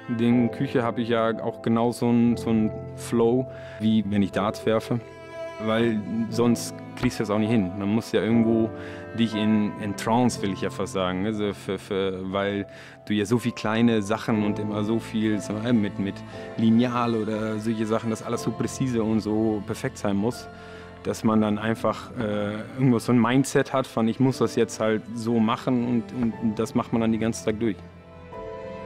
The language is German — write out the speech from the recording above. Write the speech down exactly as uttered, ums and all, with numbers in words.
In der Küche habe ich ja auch genau so einen so einen Flow, wie wenn ich Darts werfe, weil sonst kriegst du das auch nicht hin. Man muss ja irgendwo dich in, in Trance, will ich ja fast sagen, also für, für, weil du ja so viele kleine Sachen und immer so viel so, mit, mit Lineal oder solche Sachen, dass alles so präzise und so perfekt sein muss, dass man dann einfach äh, irgendwo so ein Mindset hat von, ich muss das jetzt halt so machen und, und das macht man dann den ganzen Tag durch.